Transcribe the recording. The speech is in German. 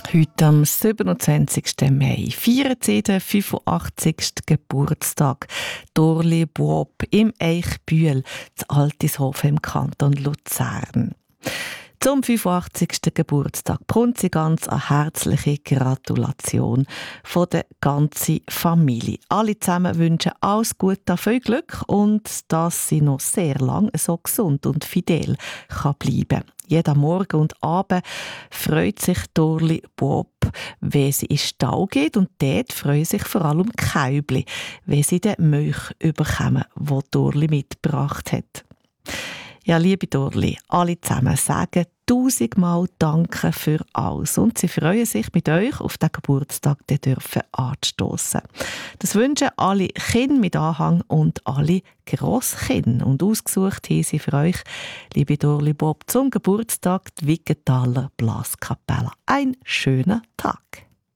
Heute am 27. Mai feiert sie den 85. Geburtstag. Dorli Buob im Eichbühl, zu Altishofen im Kanton Luzern. Zum 85. Geburtstag bekommt sie ganz eine herzliche Gratulation von der ganzen Familie. Alle zusammen wünschen alles Gute, viel Glück und dass sie noch sehr lang so gesund und fidel kann bleiben. Jeden Morgen und Abend freut sich Dorli Buob, wenn sie in den Stall geht, und dort freuen sich vor allem die Kälbli, wenn sie den Milch bekommen, den Dorli mitgebracht hat. Ja, liebe Dorli, alle zusammen sagen 1000-mal Danke für alles. Und sie freuen sich, mit euch auf den Geburtstag anzustossen. Das wünschen alle Kinder mit Anhang und alle Grosskinder. Und ausgesucht haben sie für euch, liebe Dorli Buob, zum Geburtstag die Wiggenthaler Blaskapelle. Ein schöner Tag.